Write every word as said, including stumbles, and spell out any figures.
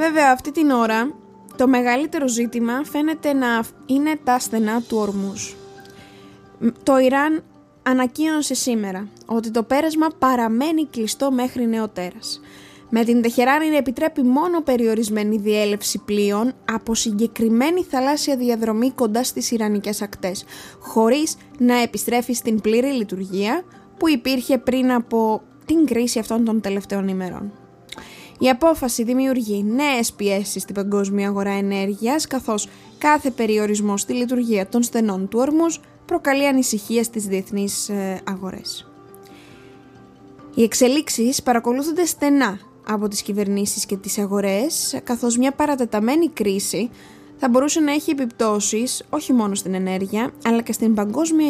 Βέβαια, αυτή την ώρα το μεγαλύτερο ζήτημα φαίνεται να είναι τα στενά του Ορμούζ. Το Ιράν ανακοίνωσε σήμερα ότι το πέρασμα παραμένει κλειστό μέχρι νεοτέρας. Με την Τεχεράνη να επιτρέπει μόνο περιορισμένη διέλευση πλοίων από συγκεκριμένη θαλάσσια διαδρομή κοντά στις Ιρανικές ακτές, χωρίς να επιστρέφει στην πλήρη λειτουργία που υπήρχε πριν από την κρίση αυτών των τελευταίων ημερών. Η απόφαση δημιουργεί νέες πιέσεις στην παγκόσμια αγορά ενέργειας, καθώς κάθε περιορισμό στη λειτουργία των στενών του Ορμούζ προκαλεί ανησυχία στις διεθνείς αγορές. Οι εξελίξεις παρακολουθούνται στενά από τις κυβερνήσεις και τις αγορές, καθώς μια παρατεταμένη κρίση θα μπορούσε να έχει επιπτώσεις όχι μόνο στην ενέργεια, αλλά και στην παγκόσμια